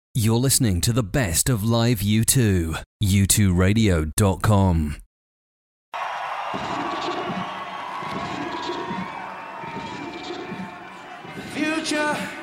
You're listening to the best of live U2. U2Radio.com. Future